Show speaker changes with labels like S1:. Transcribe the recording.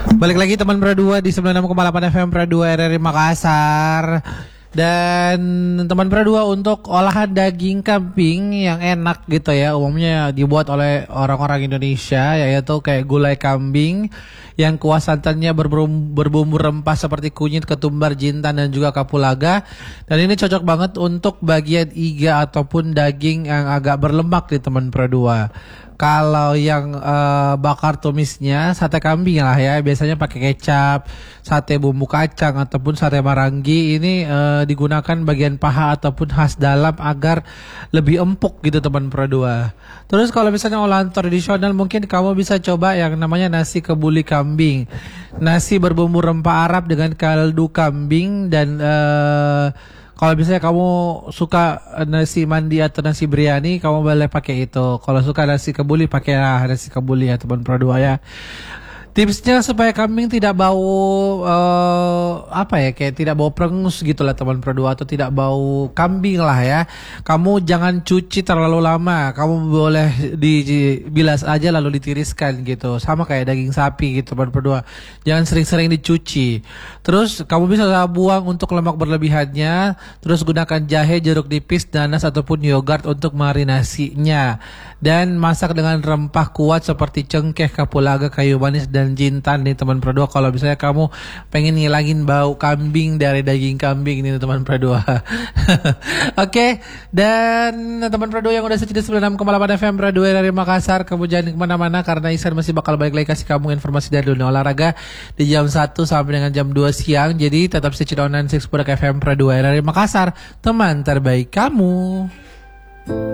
S1: Balik lagi teman Pra2 di 96,8 FM Pra2 RRI Makassar. Dan teman Pra2 untuk olahan daging kambing yang enak gitu ya, umumnya dibuat oleh orang-orang Indonesia, yaitu kayak gulai kambing yang kuah santannya berbumbu rempah seperti kunyit, ketumbar, jintan dan juga kapulaga. Dan ini cocok banget untuk bagian iga ataupun daging yang agak berlemak di teman Pra2. Kalau yang bakar tumisnya sate kambing lah ya, biasanya pakai kecap, sate bumbu kacang ataupun sate marangi. Ini digunakan bagian paha ataupun khas dalam agar lebih empuk gitu teman Pra2. Terus kalau misalnya olahan tradisional mungkin kamu bisa coba yang namanya nasi kebuli kambing. Nasi berbumbu rempah Arab dengan kaldu kambing dan kalau misalnya kamu suka nasi mandi atau nasi biryani, kamu boleh pakai itu. Kalau suka nasi kebuli, pakailah nasi kebuli ya teman Pro2 ya. Tipsnya supaya kambing tidak bau kayak tidak bau perengus gitu lah teman Pro2, atau tidak bau kambing lah ya. Kamu jangan cuci terlalu lama. Kamu boleh dibilas aja lalu ditiriskan gitu. Sama kayak daging sapi gitu teman Pro2. Jangan sering-sering dicuci. Terus kamu bisa buang untuk lemak berlebihannya. Terus gunakan jahe, jeruk nipis, nanas ataupun yogurt untuk marinasinya. Dan masak dengan rempah kuat seperti cengkeh, kapulaga, kayu manis dan jintan nih teman Pro2. Kalau misalnya kamu pengen ngilangin bau kambing dari daging kambing nih teman Pro2. Oke, dan teman Pro2 yang udah setia di 96,8 FM Pro2 dari Makassar, kamu jangan kemana-mana karena Isan masih bakal balik lagi kasih kamu informasi dari dunia olahraga di jam 1 sampai dengan jam 2 siang. Jadi tetap stay tune on 96 FM Pro2 dari Makassar, teman terbaik kamu.